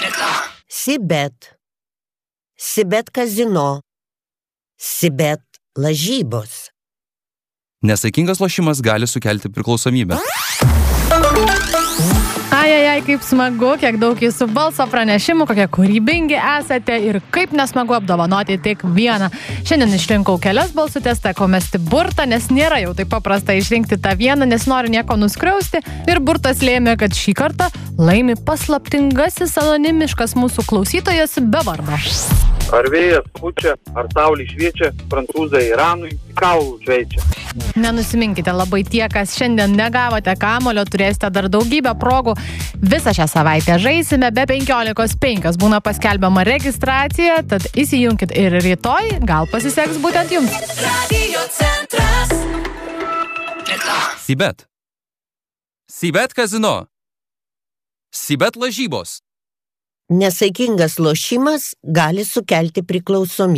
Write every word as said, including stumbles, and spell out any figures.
Sibet. Sibet kazino. Sibet lažybos. Nesaikingas lošimas gali sukelti priklausomybę. Ajajai, kaip smagu, kiek daug jūsų balso pranešimų, kokie kūrybingi esate ir kaip nesmagu apdovanoti tik vieną. Šiandien išrinkau kelias balsutes, teko mesti burtą, nes nėra jau taip paprasta išrinkti tą vieną, nes noriu nieko nuskriausti. Ir burtas lėmė, kad šį kartą laimi paslaptingasis anonimiškas mūsų klausytojas be vardo. Ar vėjas pučia, ar saulė šviečia, prancūzai Iranui kaulų šveičia. Nenusiminkite labai tie, kas šiandien negavote kamulio, turėsite dar daugybę progų. Visą šią savaitę žaisime, be penkiolikos penkios būna paskelbiama registracija, tad įsijunkit ir rytoj, gal pasiseks būtent jums. Radio centras. Sibet. Sibet kazino. Sibet lažybos. Nesaikingas lošimas gali sukelti priklausomybę.